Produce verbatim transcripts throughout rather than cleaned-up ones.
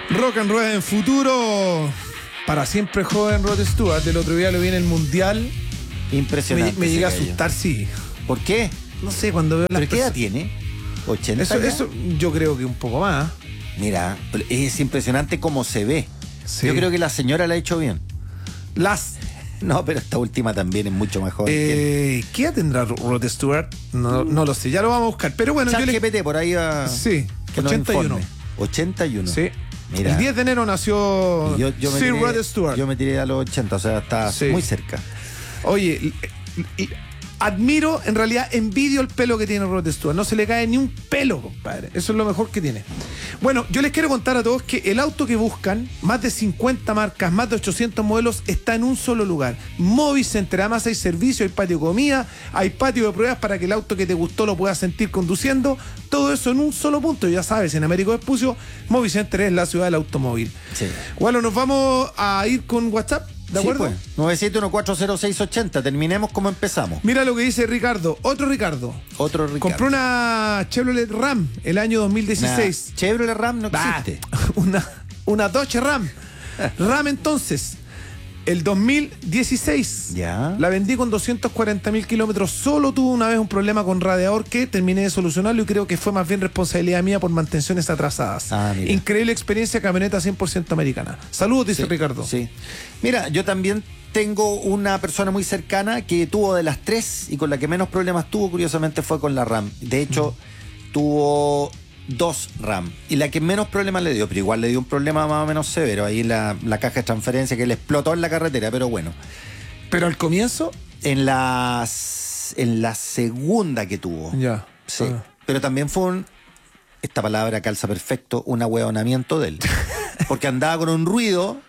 Rock and Rueda en futuro. Para siempre joven Rod Stewart. El otro día lo vi en el Mundial. Impresionante. Me, me llega a asustar, sí. ¿Por qué? No sé, cuando veo las ¿Pero qué edad perso- tiene? ¿ochenta? Eso, ya? eso yo creo que un poco más. Mira, es impresionante cómo se ve. Sí. Yo creo que la señora la ha hecho bien. Las... No, pero esta última también es mucho mejor. Eh, ¿Qué edad tendrá Rod Stewart? No, no lo sé, ya lo vamos a buscar. Pero bueno, yo le... ChatGPT por ahí va. Sí, que nos ochenta y uno. informe. ochenta y uno. Sí. Mira. El diez de enero nació Y yo, yo me Sir tiré, Rod Stewart. Yo me tiré a los ochenta, o sea, está Sí. muy cerca. Oye, l- l- admiro, en realidad envidio el pelo que tiene Rod Stewart. No se le cae ni un pelo, compadre. Eso es lo mejor que tiene. Bueno, yo les quiero contar a todos que el auto que buscan, más de cincuenta marcas, más de ochocientos modelos, está en un solo lugar. Movicenter. Además hay servicio, hay patio de comida, hay patio de pruebas para que el auto que te gustó lo puedas sentir conduciendo. Todo eso en un solo punto. Ya sabes, en Américo Vespucio, Movicenter es la ciudad del automóvil. Sí. Bueno, nos vamos a ir con WhatsApp. ¿De Sí, acuerdo? pues. nueve siete uno cuatro cero seis ocho cero. Terminemos como empezamos. Mira lo que dice Ricardo. Otro Ricardo. Otro Ricardo. Compró una Chevrolet Ram el año dos mil dieciséis. Nah, Chevrolet Ram no Bah, existe. una, una Dodge Ram. Ram entonces, el dos mil dieciséis. Ya. La vendí con doscientos cuarenta mil kilómetros. Solo tuve una vez un problema con radiador que terminé de solucionarlo y creo que fue más bien responsabilidad mía por mantenciones atrasadas. Ah, mira. Increíble experiencia, camioneta cien por ciento americana. Saludos, dice Sí, Ricardo. Sí. Mira, yo también tengo una persona muy cercana que tuvo de las tres y con la que menos problemas tuvo, curiosamente, fue con la Ram. De hecho, mm. tuvo dos Ram y la que menos problemas le dio, pero igual le dio un problema más o menos severo ahí en la, la caja de transferencia que le explotó en la carretera, pero bueno. Pero al comienzo, En la, en la segunda que tuvo. ya. Sí. Ah. Pero también fue un, esta palabra calza perfecto, un ahueonamiento de él. Porque andaba con un ruido,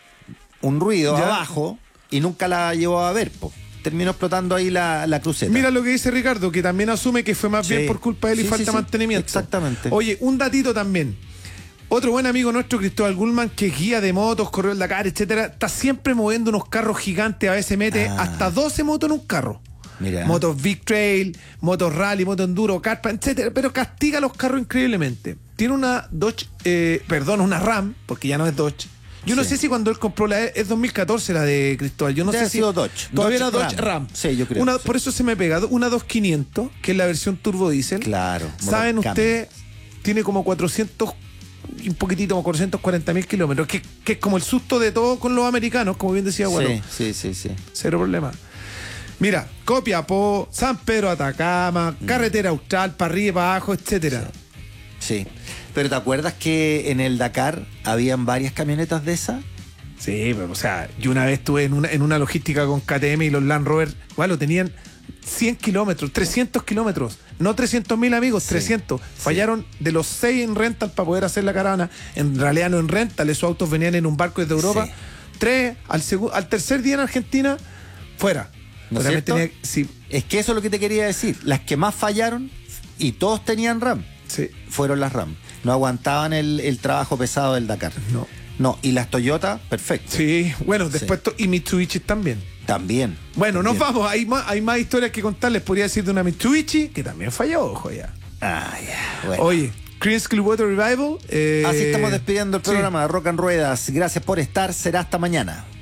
un ruido Ya. abajo y nunca la llevó a ver, po. Terminó explotando ahí la, la cruceta. Mira lo que dice Ricardo, que también asume que fue más Sí. bien por culpa de él y Sí, falta sí, de sí. mantenimiento. Exactamente. Oye, un datito también. Otro buen amigo nuestro, Cristóbal Gullman, que es guía de motos, correo del Dakar, etcétera, está siempre moviendo unos carros gigantes. A veces mete Ah. hasta doce motos en un carro. Mira. Motos Big Trail, motos Rally, motos Enduro, Carpa, etcétera. Pero castiga los carros increíblemente. Tiene una Dodge, eh, perdón, una Ram, porque ya no es Dodge. Yo no Sí. sé si cuando él compró la es dos mil catorce la de Cristóbal. Yo no Debe sé haber si sido Dodge. Todavía Dodge era Dodge Ram. Ram. Sí, yo creo, Una, sí. Por eso se me ha pegado una dos mil quinientos, que es la versión turbo diésel. Claro. Saben motor ustedes, tiene como cuatrocientos, un poquitito, como cuatrocientos cuarenta mil kilómetros, que, que es como el susto de todo con los americanos, como bien decía Guaro. Sí, sí, sí, sí. Cero problema. Mira, Copiapó, San Pedro Atacama, Mm. carretera austral, para arriba, para abajo, etcétera. Sí. Pero ¿te acuerdas que en el Dakar habían varias camionetas de esas? Sí, pero, o sea, yo una vez estuve en una, en una logística con K T M y los Land Rover, bueno, tenían cien kilómetros, trescientos kilómetros, no trescientos mil amigos, Sí, trescientos. Fallaron de los seis en rental para poder hacer la caravana. En realidad no en rental, esos autos venían en un barco desde Europa. Sí. Tres, al, segu- al tercer día en Argentina, fuera. ¿No es También cierto? tenía- sí, Es que eso es lo que te quería decir. Las que más fallaron, y todos tenían Ram, sí, fueron las Ram. No aguantaban el, el trabajo pesado del Dakar. no. No, y las Toyota, perfecto. Sí, bueno, después to- y Mitsubishi también. También. Bueno, nos También. vamos, hay más, hay más historias que contarles. Podría decir de una Mitsubishi que también falló, ojo ya. Ah, ya. Bueno. Oye, Creedence Clearwater Revival. eh, Así estamos despidiendo el sí. programa de Rock and Ruedas. Gracias por estar. Será hasta mañana.